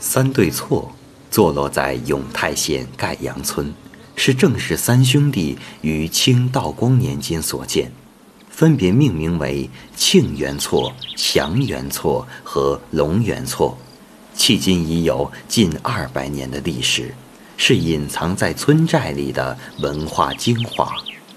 三对错坐落在永泰县盖阳村，是郑氏三兄弟于清道光年间所建，分别命名为庆元错、祥元错和龙元错，迄今已有近200年的历史，是隐藏在村寨里的文化精华。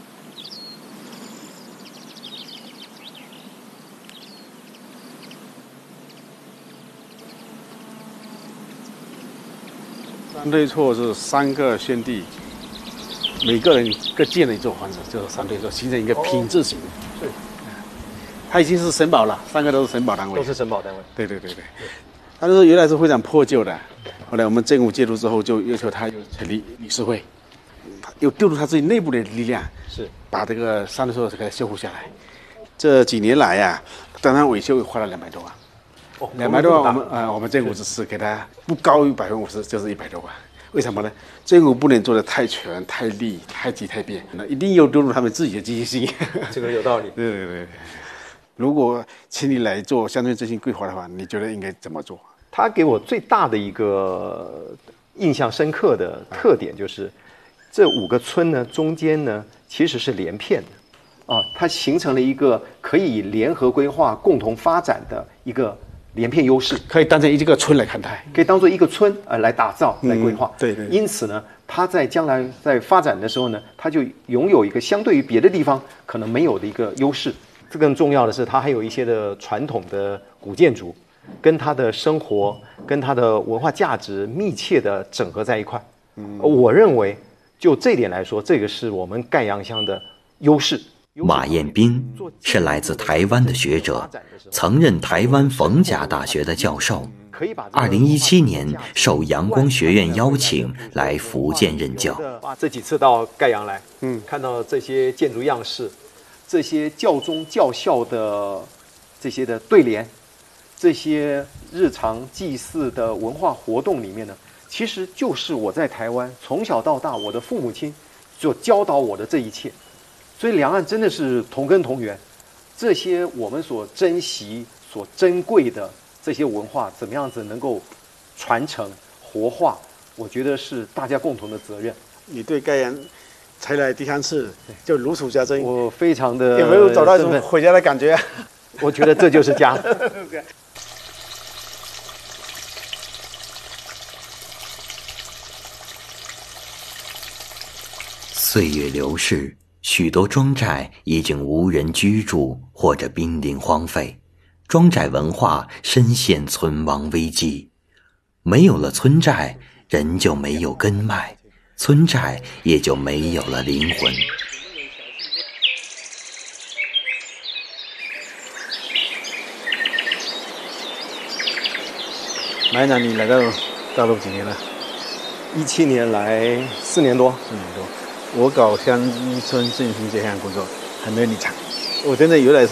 三对错是3个兄弟，每个人各建了一座房子，就是三对错，形成一个品质型。 是， 它已经是省保了，3个都是省保单位。 都是省保单位。 对。它就是原来是非常破旧的，后来我们政府介入之后，就要求他又成立理事会，又调入他自己内部的力量， 是把这个三对错给它修复下来。这几年来呀，单单维修花了200多万。200多万，我们政府只是给他不高于50%，就是100多万。为什么呢？政府不能做的太全、太利、太急、太变，那一定要丢入他们自己的积极性。 这个有道理。 对。如果请你来做乡村振兴规划的话，你觉得应该怎么做？ 他给我最大的一个印象深刻的特点就是，这5个村呢中间呢其实是连片的，它形成了一个可以联合规划、共同发展的一个连片优势， 可以当成一个村来看待， 可以当做一个村来打造、来规划。 对。 因此呢，它在将来在发展的时候呢，它就拥有一个相对于别的地方可能没有的一个优势。这更重要的是，它还有一些的传统的古建筑，跟它的生活、跟它的文化价值密切的整合在一块。我认为就这点来说，这个是我们盖阳乡的优势。 马彦斌是来自台湾的学者，曾任台湾逢甲大学的教授。2017年受阳光学院邀请来福建任教。 这几次到盖阳来，看到这些建筑样式，这些教宗教校的这些的对联，这些日常祭祀的文化活动里面呢，其实就是我在台湾从小到大我的父母亲所教导我的这一切。所以两岸真的是同根同源，这些我们所珍惜、所珍贵的这些文化，怎么样子能够传承、活化，我觉得是大家共同的责任。 你对盖阳才来第3次，就如数家珍。 我非常的有没有找到一种回家的感觉？ 我觉得这就是家。 岁月流逝，许多庄寨已经无人居住或者濒临荒废，庄寨文化深陷存亡危机。没有了村寨，人就没有根脉，村寨也就没有了灵魂。 马院长，你来到大陆几年了 ？17年来4年多。 我搞乡村振兴这项工作还没有你长，我真的有点